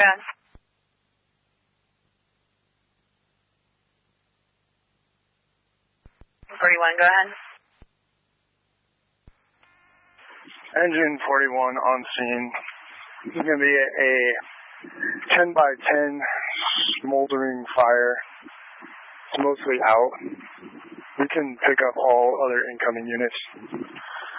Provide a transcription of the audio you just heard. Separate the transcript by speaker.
Speaker 1: Go ahead. Forty-one, go ahead.
Speaker 2: Engine 41 on scene. This is going to be a 10 by 10 smoldering fire. It's mostly out. We can pick up all other incoming units.